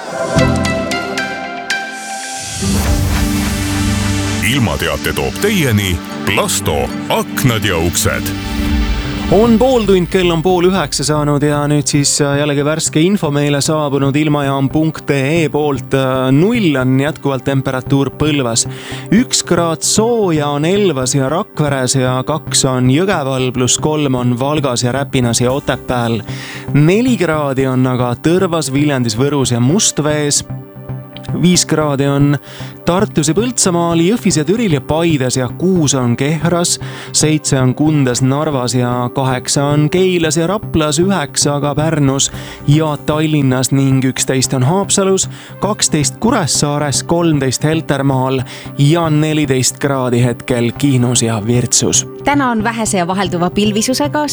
Ilmateate toob teieni Plasto aknad ja uksed. On pooltund, kell on 8:30 saanud ja nüüd siis jällegi värske info meile saabunud ilmajaam.ee poolt. 0 on jätkuvalt temperatuur Põlvas. 1 kraad sooja on Elvas ja Rakveres ja 2 on Jõgeval, +3 on Valgas ja Räpinas ja Otepääl. 4 kraadi on aga Tõrvas, Viljandis, Võrus ja Mustvees. 5 kraadi on Tartus ja Põltsamaal, Jõhvis ja Türil ja Paides ja 6 on Kehras, 7 on Kundas, Narvas ja 8 on Keilas ja Raplas, 9 aga Pärnus ja Tallinnas ning 11 on Haapsalus, 12 Kuressaares, 13 Heltermaal ja 14 kraadi hetkel Kihnus ja Virtsus. Täna on vähese ja vahelduva pilvisusega